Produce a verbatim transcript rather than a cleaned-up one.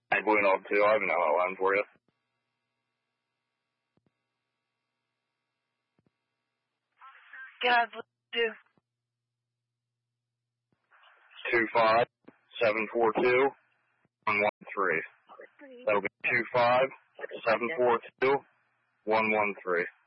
Hey, Blue Knob two, I have an hotline for you. Yeah, Blue two. Two five seven four two one one three. That'll be two five seven four two one one three.